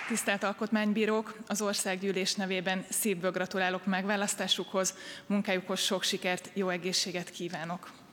Tisztelt alkotmánybírók, az országgyűlés nevében szívből gratulálok megválasztásukhoz, munkájukhoz sok sikert, jó egészséget kívánok!